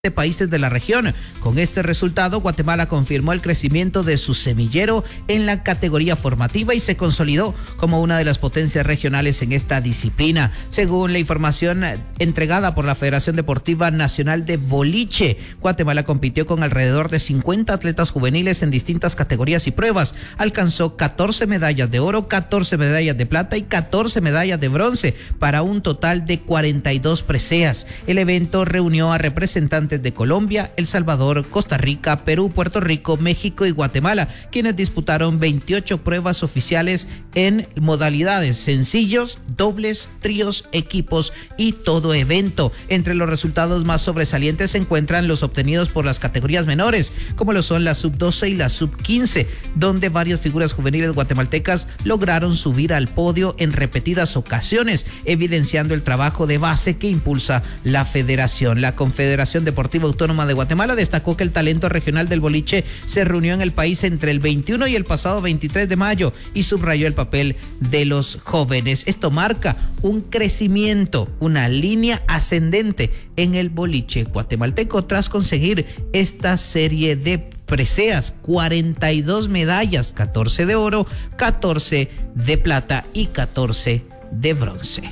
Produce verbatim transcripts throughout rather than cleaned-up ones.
de países de la región. Con este resultado, Guatemala confirmó el crecimiento de su semillero en la categoría formativa y se consolidó como una de las potencias regionales en esta disciplina. Según la información entregada por la Federación Deportiva Nacional de Boliche, Guatemala compitió con alrededor de cincuenta atletas juveniles en distintas categorías y pruebas. Alcanzó catorce medallas de oro, catorce medallas de plata y catorce medallas de bronce, para un total de cuarenta y dos preseas. El evento reunió a representantes de Colombia, El Salvador, Costa Rica, Perú, Puerto Rico, México y Guatemala, quienes disputaron veintiocho pruebas oficiales en modalidades sencillos, dobles, tríos, equipos y todo evento. Entre los resultados más sobresalientes se encuentran los obtenidos por las categorías menores, como lo son la sub doce y la sub quince, donde varias figuras juveniles guatemaltecas lograron subir al podio en repetidas ocasiones, evidenciando el trabajo de base que impulsa la federación. La Confederación Deportiva Autónoma de Guatemala destacó que el talento regional del boliche se reunió en el país entre el veintiuno y el pasado veintitrés de mayo y subrayó el papel de los jóvenes. Esto marca un crecimiento, una línea ascendente en el boliche guatemalteco tras conseguir esta serie de preseas: cuarenta y dos medallas, catorce de oro, catorce de plata y catorce de bronce.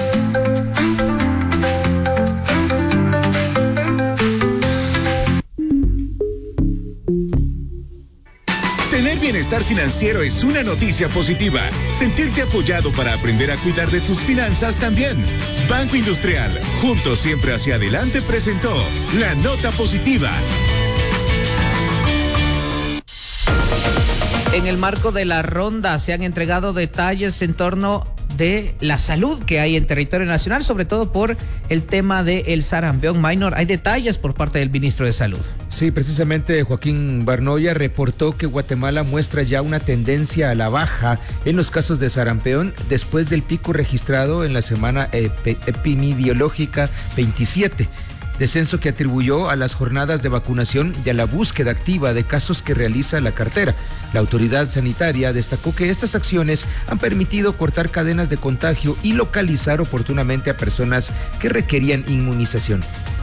Tener bienestar financiero es una noticia positiva. Sentirte apoyado para aprender a cuidar de tus finanzas también. Banco Industrial, juntos siempre hacia adelante, presentó la nota positiva. En el marco de la ronda se han entregado detalles en torno de la salud que hay en territorio nacional, sobre todo por el tema del sarampión minor. Hay detalles por parte del ministro de Salud. Sí, precisamente Joaquín Barnoya reportó que Guatemala muestra ya una tendencia a la baja en los casos de sarampión después del pico registrado en la semana ep- epidemiológica veintisiete. Descenso que atribuyó a las jornadas de vacunación y a la búsqueda activa de casos que realiza la cartera. La autoridad sanitaria destacó que estas acciones han permitido cortar cadenas de contagio y localizar oportunamente a personas que requerían inmunización.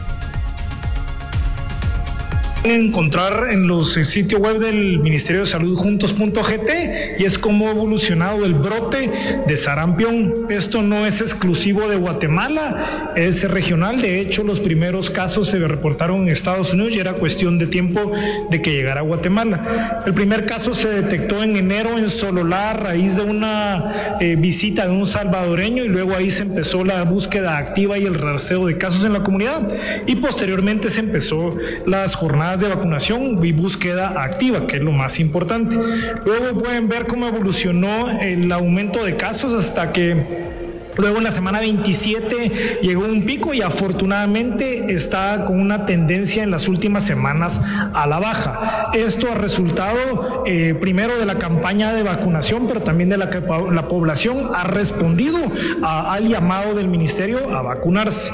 Encontrar en los sitios web del Ministerio de Salud juntos punto g t y es cómo ha evolucionado el brote de sarampión. Esto no es exclusivo de Guatemala, es regional. De hecho, los primeros casos se reportaron en Estados Unidos y era cuestión de tiempo de que llegara a Guatemala. El primer caso se detectó en enero en Sololá a raíz de una eh, visita de un salvadoreño, y luego ahí se empezó la búsqueda activa y el rastreo de casos en la comunidad, y posteriormente se empezó las jornadas de vacunación y búsqueda activa, que es lo más importante. Luego pueden ver cómo evolucionó el aumento de casos hasta que luego en la semana veintisiete llegó un pico y afortunadamente está con una tendencia en las últimas semanas a la baja. Esto ha resultado eh, primero de la campaña de vacunación, pero también de la que la población ha respondido a, al llamado del ministerio a vacunarse.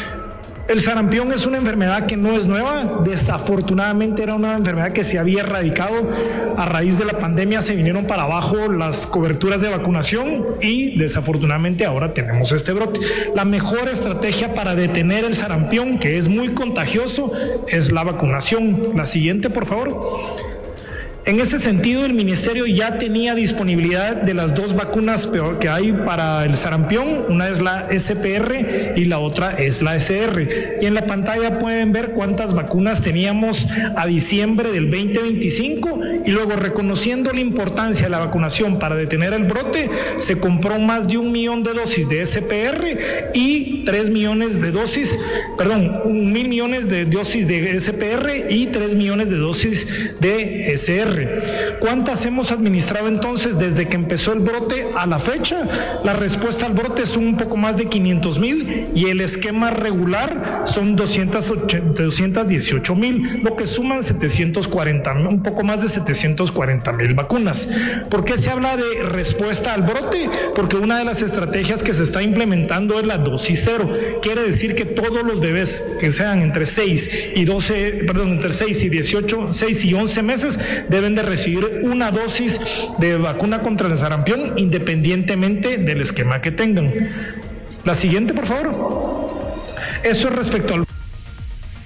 El sarampión es una enfermedad que no es nueva. Desafortunadamente era una enfermedad que se había erradicado. A raíz de la pandemia se vinieron para abajo las coberturas de vacunación y desafortunadamente ahora tenemos este brote. La mejor estrategia para detener el sarampión, que es muy contagioso, es la vacunación. La siguiente, por favor. En ese sentido, el ministerio ya tenía disponibilidad de las dos vacunas que hay para el sarampión. Una es la S P R y la otra es la S R. Y en la pantalla pueden ver cuántas vacunas teníamos a diciembre del veinte veinticinco, y luego, reconociendo la importancia de la vacunación para detener el brote, se compró más de un millón de dosis de S P R y tres millones de dosis, perdón, un mil millones de dosis de S P R y tres millones de dosis de S R. ¿Cuántas hemos administrado entonces desde que empezó el brote a la fecha? La respuesta al brote son un poco más de quinientos mil y el esquema regular son doscientos dieciocho mil, lo que suman setecientos cuarenta, un poco más de setecientos cuarenta mil vacunas. ¿Por qué se habla de respuesta al brote? Porque una de las estrategias que se está implementando es la dosis cero. Quiere decir que todos los bebés que sean entre seis y doce, perdón, entre seis y dieciocho, seis y once meses deben de recibir una dosis de vacuna contra el sarampión independientemente del esquema que tengan. La siguiente, por favor. Eso es respecto al...